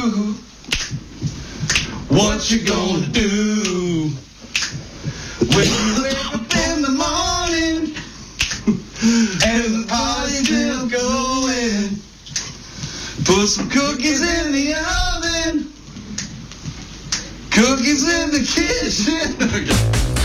What you gonna do when you wake up in the morning and the party's still going? Put some cookies in the oven, cookies in the kitchen.